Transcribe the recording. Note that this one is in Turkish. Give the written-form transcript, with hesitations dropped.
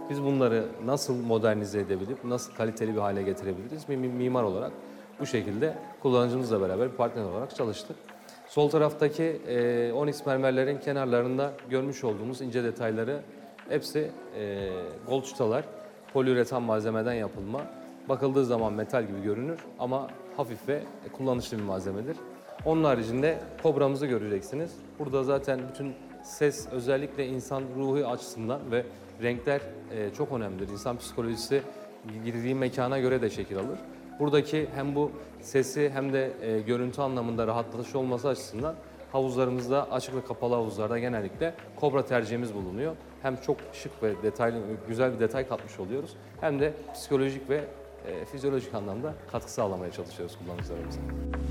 Biz bunları nasıl modernize edebilip, nasıl kaliteli bir hale getirebiliriz? Bir mimar olarak bu şekilde kullanıcımızla beraber bir partner olarak çalıştık. Sol taraftaki onyx mermerlerin kenarlarında görmüş olduğumuz ince detayları hepsi gold çıtalar. Poliüretan malzemeden yapılma. Bakıldığı zaman metal gibi görünür ama hafif ve kullanışlı bir malzemedir. Onun haricinde kobramızı göreceksiniz. Burada zaten bütün ses özellikle insan ruhu açısından ve renkler çok önemlidir. İnsan psikolojisi girdiği mekana göre de şekil alır. Buradaki hem bu sesi hem de görüntü anlamında rahatlatıcı olması açısından havuzlarımızda, açık ve kapalı havuzlarda genellikle kobra tercihimiz bulunuyor. Hem çok şık ve detaylı, güzel bir detay katmış oluyoruz. Hem de psikolojik ve fizyolojik anlamda katkı sağlamaya çalışıyoruz kullanıcılarımıza.